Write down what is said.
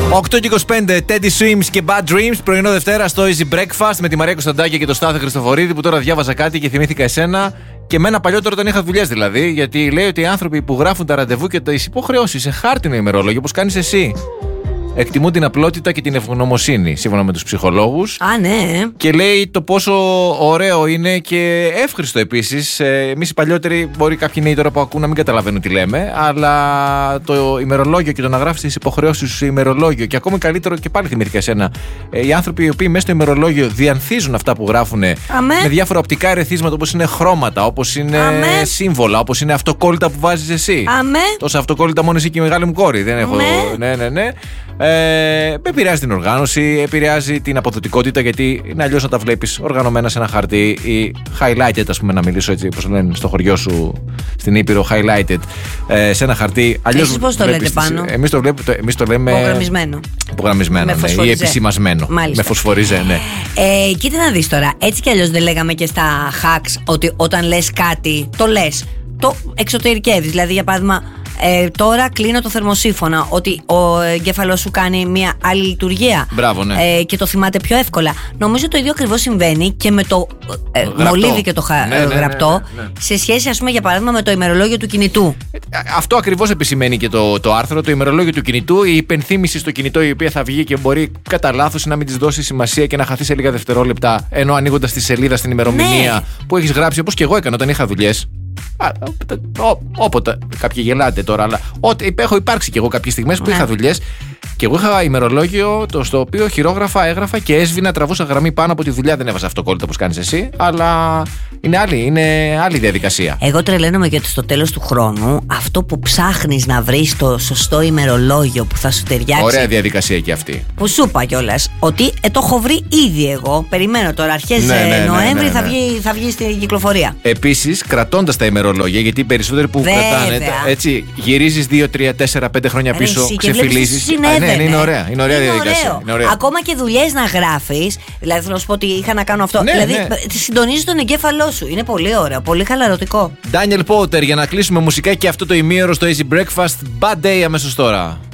8:25, Teddy Swims και Bad Dreams. Πρωινό Δευτέρα στο Easy Breakfast με τη Μαρία Κωνσταντάκη και τον Στάθη Χριστοφορίδη, που τώρα διάβαζα κάτι και θυμήθηκα εσένα και εμένα παλιότερα όταν είχα δουλειές δηλαδή. Γιατί λέει ότι οι άνθρωποι που γράφουν τα ραντεβού και τις υποχρεώσεις σε χάρτινο ημερολόγιο, όπως κάνεις εσύ, εκτιμούν την απλότητα και την ευγνωμοσύνη, σύμφωνα με τους ψυχολόγους. Α, ναι. Και λέει το πόσο ωραίο είναι και εύχριστο επίσης. Εμείς οι παλιότεροι, μπορεί κάποιοι νέοι τώρα που ακούν να μην καταλαβαίνουν τι λέμε, αλλά το ημερολόγιο και το να γράφεις τις υποχρεώσεις σου σε ημερολόγιο, και ακόμα καλύτερο, και πάλι θυμήθηκα εσένα, οι άνθρωποι οι οποίοι μέσα στο ημερολόγιο διανθίζουν αυτά που γράφουν με διάφορα οπτικά ερεθίσματα, όπως είναι χρώματα, όπως είναι σύμβολα, όπως είναι αυτοκόλλητα που βάζεις εσύ. Τόσα αυτοκόλλητα μόνο εσύ και η μεγάλη μου κόρη. Δεν έχω. Ναι. Επηρεάζει την οργάνωση, επηρεάζει την αποδοτικότητα, γιατί είναι αλλιώς να τα βλέπεις οργανωμένα σε ένα χαρτί ή highlighted, ας πούμε, να μιλήσω έτσι, όπως λένε στο χωριό σου στην Ήπειρο, highlighted σε ένα χαρτί. Εσείς πώς το λέτε πάνω? Εμείς το λέμε υπογραμμισμένο, ναι, ή επισημασμένο. Μάλιστα. Με φωσφορίζε, ναι. Κοίτα να δεις τώρα, έτσι κι αλλιώς δεν λέγαμε και στα hacks ότι όταν λες κάτι, το λες, το εξωτερικεύεις. Δηλαδή, για παράδειγμα, τώρα κλείνω το θερμοσύφωνα, ότι ο εγκέφαλος σου κάνει μια άλλη λειτουργία. Μπράβο, ναι. Και το θυμάται πιο εύκολα. Νομίζω το ίδιο ακριβώς συμβαίνει και με το μολύβι και το γραπτό, σε σχέση, ας πούμε, για παράδειγμα, με το ημερολόγιο του κινητού. Αυτό ακριβώς επισημαίνει και το άρθρο, το ημερολόγιο του κινητού, η υπενθύμηση στο κινητό, η οποία θα βγει και μπορεί κατά λάθος να μην της δώσει σημασία και να χαθεί σε λίγα δευτερόλεπτα, ενώ ανοίγοντας τη σελίδα στην ημερομηνία που έχεις γράψει, όπως και εγώ έκανα όταν είχα δουλειές. Όποτε κάποιοι γελάτε τώρα, αλλά έχω υπάρξει και εγώ κάποιες στιγμές που είχα δουλειές και εγώ είχα ημερολόγιο στο οποίο χειρόγραφα, έγραφα και έσβηνα, τραβούσα γραμμή πάνω από τη δουλειά. Δεν έβαζα αυτοκόλλητα όπως κάνεις εσύ, αλλά είναι άλλη διαδικασία. Εγώ τρελαίνομαι γιατί στο τέλος του χρόνου αυτό που ψάχνεις να βρεις το σωστό ημερολόγιο που θα σου ταιριάξει. Ωραία διαδικασία και αυτή. Που σου είπα κιόλας ότι το έχω βρει ήδη εγώ. Περιμένω τώρα, αρχές Νοέμβρη θα βγει στην κυκλοφορία. Επίσης, κρατώντας τα ημερολόγια, γιατί οι περισσότεροι που κρατάνε, έτσι, γυρίζεις 2, 3, 4, 5 χρόνια πίσω, ξεφυλίζεις. Ναι, είναι ωραία διαδικασία. Ακόμα και δουλειές να γράφεις. Δηλαδή, θέλω να σου πω ότι είχα να κάνω αυτό. Δηλαδή, συντονίζεις τον εγκέφαλό σου. Είναι πολύ ωραίο, πολύ χαλαρωτικό. Daniel Powter, για να κλείσουμε μουσικά και αυτό το ημίωρο στο Easy Breakfast. Bad Day αμέσως τώρα.